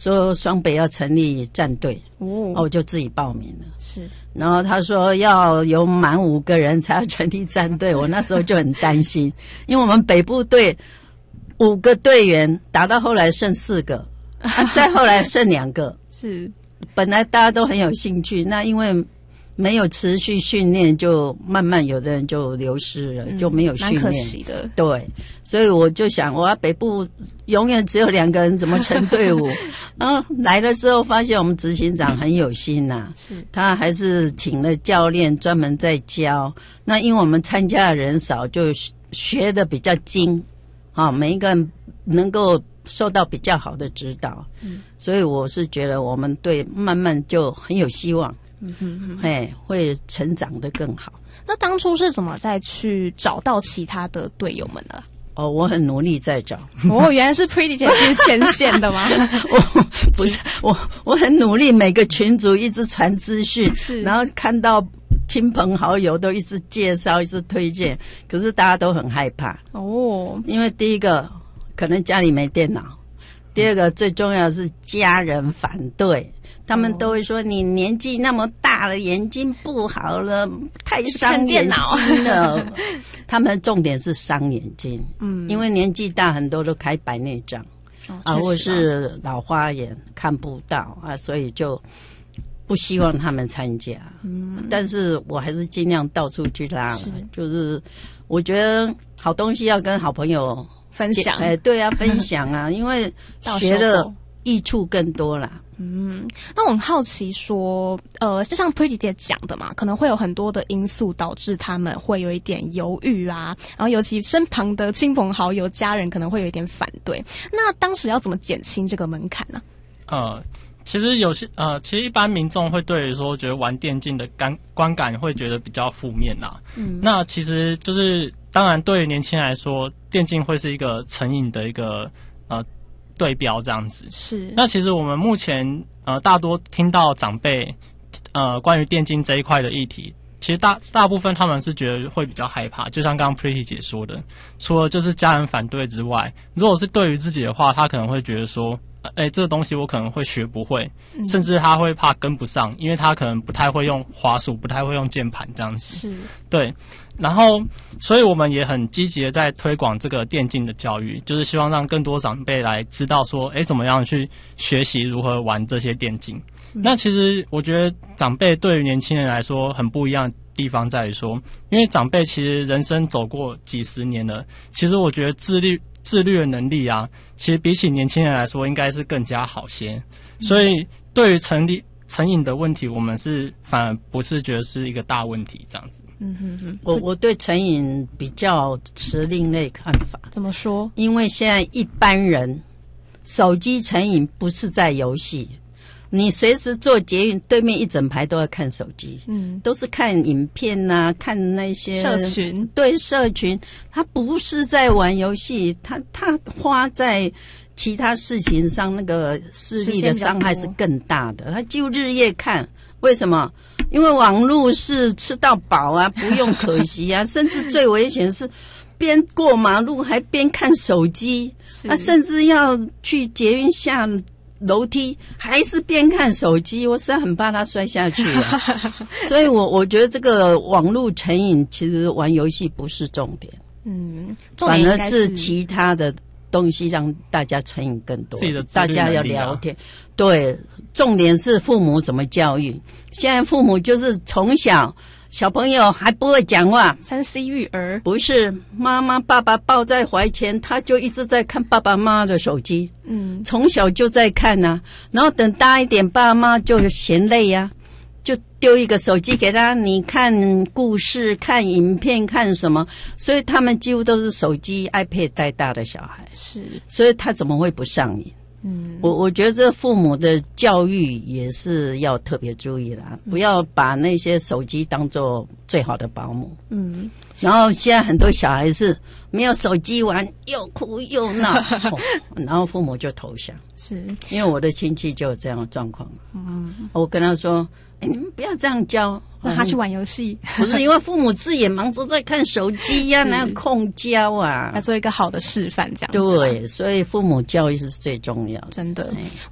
说双北要成立战队，我就自己报名了。 是， 然后他说要有满5个人才要成立战队，我那时候就很担心，因为我们北部队5个队员打到后来剩4个，再后来剩2个， 是， 本来大家都很有兴趣，那因为没有持续训练，就慢慢有的人就流失了，就没有训练， 蛮可惜的。 对，所以我就想，我要北部永远只有2个人，怎么成队伍？然后来了之后，发现我们执行长很有心呐、 是， 他还是请了教练专门在教。那因为我们参加的人少，就学的比较精，每一个人能够受到比较好的指导。所以我是觉得我们队慢慢就很有希望。会成长得更好。 那当初是怎么再去找到其他的队友们呢？ 我很努力在找。 原来是 Pretty 姐是前线的吗？ 不是，我很努力，每个群组一直传资讯，然后看到亲朋好友都一直介绍，一直推荐，可是大家都很害怕。因为第一个可能家里没电脑，第二个最重要的是家人反对。他们都会说你年纪那么大了，眼睛不好了，太伤眼睛了。他们重点是伤眼睛，因为年纪大很多都开白内障或是老花眼看不到所以就不希望他们参加。但是我还是尽量到处去拉，就是我觉得好东西要跟好朋友分享。 对啊，分享啊，因为学的益处更多啦。 那我很好奇说，就像 Pretty 姐讲的嘛，可能会有很多的因素导致他们会有一点犹豫啊，然后尤其身旁的亲朋好友、家人可能会有一点反对。那当时要怎么减轻这个门槛呢？ 其实有些其实一般民众会对于说觉得玩电竞的观感会觉得比较负面啦。那其实就是当然对于年轻人来说，电竞会是一个成瘾的一个对标这样子。是。那其实我们目前大多听到长辈关于电竞这一块的议题，其实大部分他们是觉得会比较害怕，就像刚刚 Pretty 姐说的，除了就是家人反对之外，如果是对于自己的话，他可能会觉得说这个东西我可能会学不会，甚至他会怕跟不上，因为他可能不太会用滑鼠，不太会用键盘这样子。是。对。然后所以我们也很积极的在推广这个电竞的教育，就是希望让更多长辈来知道说怎么样去学习如何玩这些电竞。那其实我觉得长辈对于年轻人来说很不一样的地方在于说，因为长辈其实人生走过几十年了，其实我觉得自律的能力啊，其实比起年轻人来说应该是更加好些。所以对于成瘾的问题，我们是反而不是觉得是一个大问题这样子。 我对成瘾比较持另类看法。 怎么说？因为现在一般人手机成瘾不是在游戏，你随时坐捷运对面一整排都要看手机，都是看影片啊，看那些社群。 对，社群，他不是在玩游戏，他花在其他事情上，那个视力的伤害是更大的。他就日夜看，为什么？因为网络是吃到饱啊，不用可惜啊，甚至最危险是边过马路还边看手机，甚至要去捷运下楼梯还是边看手机，我实在很怕他摔下去啊。所以我觉得这个网络成瘾，其实玩游戏不是重点，反而是其他的东西让大家成瘾更多，大家要聊天。对，重点是父母怎么教育。现在父母就是从小朋友还不会讲话 ，3C 育儿， 不是妈妈爸爸抱在怀前，他就一直在看爸爸妈妈的手机，从小就在看啊，然后等大一点，爸妈就嫌累啊，就丢一个手机给他，你看故事、看影片、看什么，所以他们几乎都是手机 iPad 带大的小孩，是，所以他怎么会不上瘾？我觉得这父母的教育也是要特别注意啦，不要把那些手机当作最好的保姆。然后现在很多小孩是没有手机玩，又哭又闹，然后父母就投降。是，因为我的亲戚就有这样的状况。我跟他说：“你们不要这样教。” 让他去玩游戏， 不是因为父母自己也忙着在看手机呀，哪有空教啊？ 要做一个好的示范，这样子。 对，所以父母教育是最重要的。 真的，